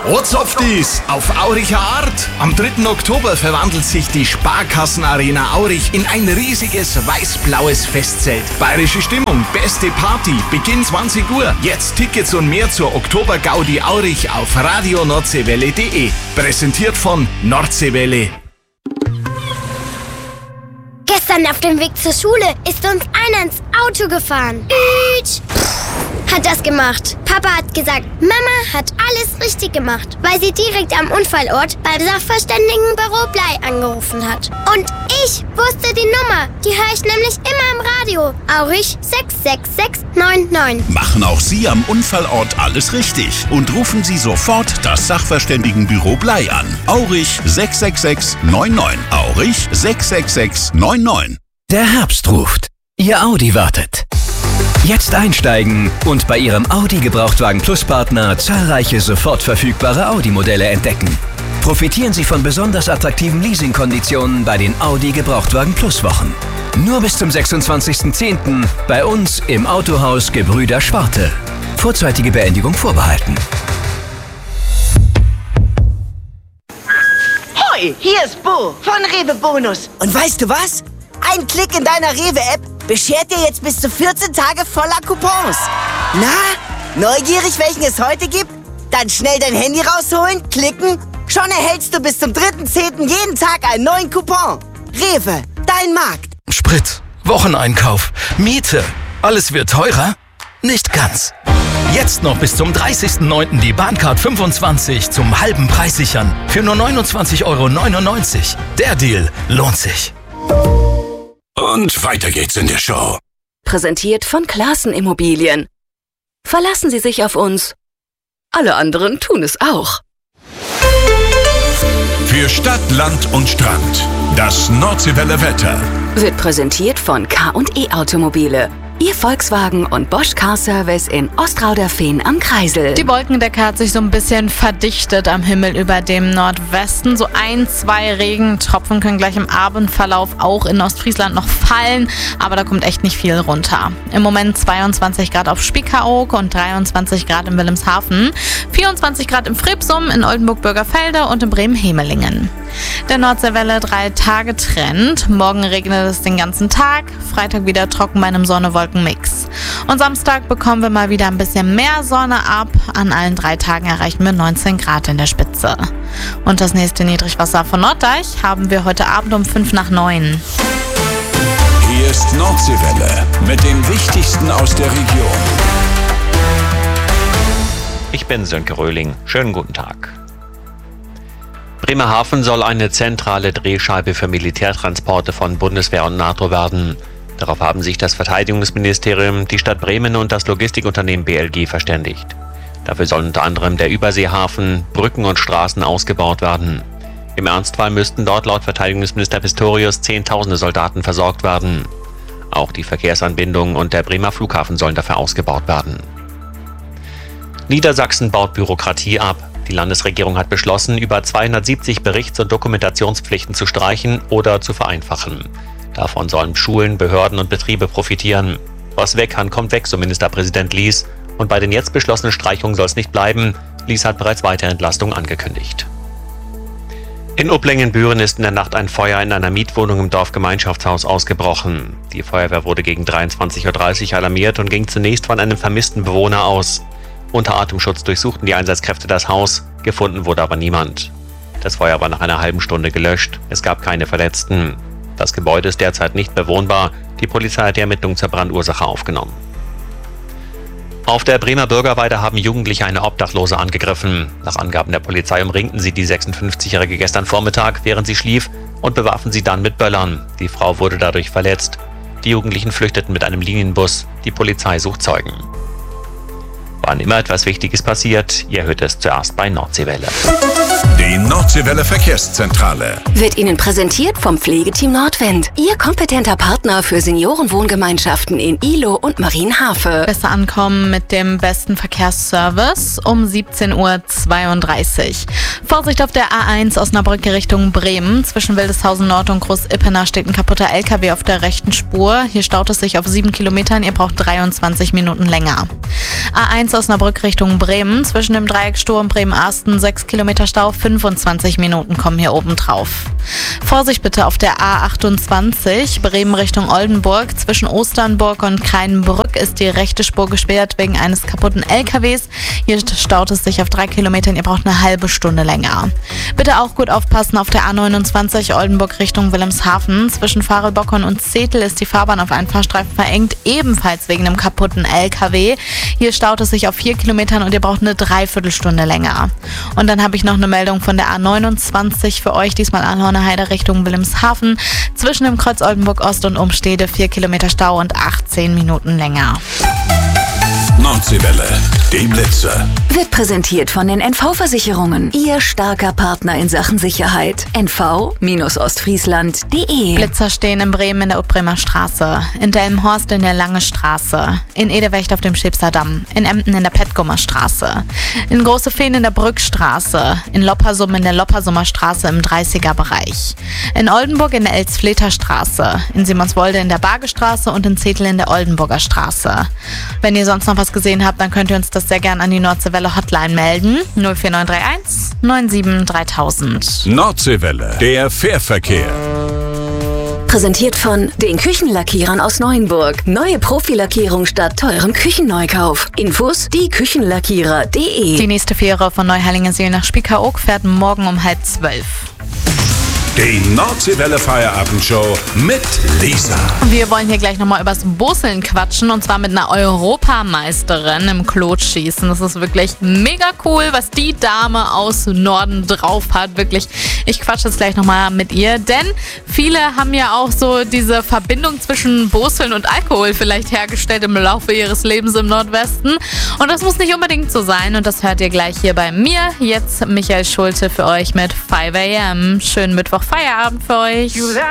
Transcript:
Ortsoftis auf Auricher Art. Am 3. Oktober verwandelt sich die Sparkassenarena Aurich in ein riesiges weiß-blaues Festzelt. Bayerische Stimmung, beste Party, Beginn 20 Uhr. Jetzt Tickets und mehr zur Oktober-Gaudi Aurich auf radionordseewelle.de. Präsentiert von Nordseewelle. Gestern auf dem Weg zur Schule ist uns einer ins Auto gefahren. Hat das gemacht. Papa hat gesagt, Mama hat alles richtig gemacht, weil sie direkt am Unfallort beim Sachverständigenbüro Blei angerufen hat. Und ich wusste die Nummer. Die höre ich nämlich immer im Radio. Aurich 66699. Machen auch Sie am Unfallort alles richtig und rufen Sie sofort das Sachverständigenbüro Blei an. Aurich 66699. Aurich 66699. Der Herbst ruft. Ihr Audi wartet. Jetzt einsteigen und bei Ihrem Audi Gebrauchtwagen Plus Partner zahlreiche sofort verfügbare Audi-Modelle entdecken. Profitieren Sie von besonders attraktiven Leasingkonditionen bei den Audi Gebrauchtwagen Plus Wochen. Nur bis zum 26.10. bei uns im Autohaus Gebrüder Schwarte. Vorzeitige Beendigung vorbehalten. Hoi, hier ist Bo von Rewe Bonus. Und weißt du was? Ein Klick in deiner Rewe-App beschert dir jetzt bis zu 14 Tage voller Coupons. Na, neugierig, welchen es heute gibt? Dann schnell dein Handy rausholen, klicken. Schon erhältst du bis zum 3.10. jeden Tag einen neuen Coupon. Rewe, dein Markt. Sprit, Wocheneinkauf, Miete. Alles wird teurer? Nicht ganz. Jetzt noch bis zum 30.09. die Bahncard 25 zum halben Preis sichern. Für nur 29,99 €. Der Deal lohnt sich. Und weiter geht's in der Show. Präsentiert von Classen Immobilien. Verlassen Sie sich auf uns. Alle anderen tun es auch. Für Stadt, Land und Strand. Das Nordseewelle Wetter. Wird präsentiert von K&E Automobile. Ihr Volkswagen und Bosch Car Service in Ostrauderfehn am Kreisel. Die Wolkendecke hat sich so ein bisschen verdichtet am Himmel über dem Nordwesten. So 1, 2 Regentropfen können gleich im Abendverlauf auch in Ostfriesland noch fallen, aber da kommt echt nicht viel runter. Im Moment 22 Grad auf Spiekeroog und 23 Grad in Wilhelmshaven, 24 Grad im Fribsum, in Oldenburg-Bürgerfelde und in Bremen-Hemelingen. Der Nordseewelle 3-Tage-Trend. Morgen regnet es den ganzen Tag, Freitag wieder trocken bei einem Sonne-Wolken-Mix. Und Samstag bekommen wir mal wieder ein bisschen mehr Sonne ab. An allen 3 Tagen erreichen wir 19 Grad in der Spitze. Und das nächste Niedrigwasser von Norddeich haben wir heute Abend um 8:55. Hier ist Nordseewelle mit dem Wichtigsten aus der Region. Ich bin Sönke Röhling. Schönen guten Tag. Bremerhaven soll eine zentrale Drehscheibe für Militärtransporte von Bundeswehr und NATO werden. Darauf haben sich das Verteidigungsministerium, die Stadt Bremen und das Logistikunternehmen BLG verständigt. Dafür sollen unter anderem der Überseehafen, Brücken und Straßen ausgebaut werden. Im Ernstfall müssten dort laut Verteidigungsminister Pistorius Zehntausende Soldaten versorgt werden. Auch die Verkehrsanbindung und der Bremer Flughafen sollen dafür ausgebaut werden. Niedersachsen baut Bürokratie ab. Die Landesregierung hat beschlossen, über 270 Berichts- und Dokumentationspflichten zu streichen oder zu vereinfachen. Davon sollen Schulen, Behörden und Betriebe profitieren. Was weg kann, kommt weg, so Ministerpräsident Lies. Und bei den jetzt beschlossenen Streichungen soll es nicht bleiben. Lies hat bereits weitere Entlastungen angekündigt. In Uplengen-Büren ist in der Nacht ein Feuer in einer Mietwohnung im Dorfgemeinschaftshaus ausgebrochen. Die Feuerwehr wurde gegen 23:30 Uhr alarmiert und ging zunächst von einem vermissten Bewohner aus. Unter Atemschutz durchsuchten die Einsatzkräfte das Haus, gefunden wurde aber niemand. Das Feuer war nach einer halben Stunde gelöscht, es gab keine Verletzten. Das Gebäude ist derzeit nicht bewohnbar, die Polizei hat die Ermittlungen zur Brandursache aufgenommen. Auf der Bremer Bürgerweide haben Jugendliche eine Obdachlose angegriffen. Nach Angaben der Polizei umringten sie die 56-Jährige gestern Vormittag, während sie schlief, und bewarfen sie dann mit Böllern. Die Frau wurde dadurch verletzt. Die Jugendlichen flüchteten mit einem Linienbus, die Polizei sucht Zeugen. Wann immer etwas Wichtiges passiert, ihr hört es zuerst bei Nordseewelle. Die Nordseewelle Verkehrszentrale Wird Ihnen präsentiert vom Pflegeteam Nordwind. Ihr kompetenter Partner für Seniorenwohngemeinschaften in Ihlow und Marienhafe. Besser ankommen mit dem besten Verkehrsservice um 17:32 Uhr. Vorsicht auf der A1 Osnabrück Richtung Bremen. Zwischen Wildeshausen Nord und Groß-Ippener steht ein kaputter LKW auf der rechten Spur. Hier staut es sich auf 7 Kilometern. Ihr braucht 23 Minuten länger. A1 Osnabrück Richtung Bremen. Zwischen dem Dreieck Sturm Bremen-Arsten 6 Kilometer Stau. 25 Minuten kommen hier oben drauf. Vorsicht bitte auf der A28 Bremen Richtung Oldenburg. Zwischen Osternburg und Kreinbrück ist die rechte Spur gesperrt wegen eines kaputten LKWs. Hier staut es sich auf 3 Kilometern. Ihr braucht eine halbe Stunde länger. Bitte auch gut aufpassen auf der A29 Oldenburg Richtung Wilhelmshaven. Zwischen Farelbockern und Zetel ist die Fahrbahn auf einen Fahrstreifen verengt, ebenfalls wegen einem kaputten LKW. Hier staut es sich auf 4 Kilometern und ihr braucht eine Dreiviertelstunde länger. Und dann habe ich noch eine Meldung von der A29 für euch, diesmal Anhorner Heide Richtung Wilhelmshaven. Zwischen dem Kreuz Oldenburg Ost und Umstede 4 Kilometer Stau und 18 Minuten länger. Nordseewelle, dem Blitzer. Wird präsentiert von den NV-Versicherungen. Ihr starker Partner in Sachen Sicherheit. NV-Ostfriesland.de. Blitzer stehen in Bremen in der Utbremer Straße, in Delmenhorst in der Lange Straße, in Edewecht auf dem Schäbster Damm, in Emden in der Petgummer Straße, in Große Fehn in der Brückstraße, in Loppersum in der Loppersummer Straße im 30er Bereich, in Oldenburg in der Elsfleter Straße, in Simonswolde in der Bargestraße und in Zetel in der Oldenburger Straße. Wenn ihr sonst noch was gesehen habt, dann könnt ihr uns das sehr gerne an die Nordseewelle Hotline melden. 04931 97 3000. Nordseewelle, der Fährverkehr. Präsentiert von den Küchenlackierern aus Neuenburg. Neue Profilackierung statt teurem Küchenneukauf. Infos dieküchenlackierer.de. Die nächste Fähre von Neuhallingensiel nach Spiekeroog fährt morgen um 11:30. Die Nordseewelle Feierabendshow mit Lisa. Wir wollen hier gleich nochmal übers Boseln quatschen und zwar mit einer Europameisterin im Klotschießen. Das ist wirklich mega cool, was die Dame aus Norden drauf hat. Wirklich, ich quatsche jetzt gleich nochmal mit ihr, denn viele haben ja auch so diese Verbindung zwischen Boseln und Alkohol vielleicht hergestellt im Laufe ihres Lebens im Nordwesten. Und das muss nicht unbedingt so sein und das hört ihr gleich hier bei mir. Jetzt Michael Schulte für euch mit 5 AM. Schönen Mittwoch Feierabend für euch.